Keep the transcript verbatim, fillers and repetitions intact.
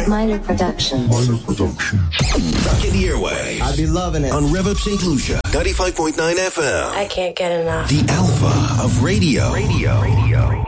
Minor Production. Minor Production. Back in the airway. I'd be loving it. On Rev Up Saint Lucia, ninety-five point nine F M. I can't get enough. The alpha of radio. Radio. Radio.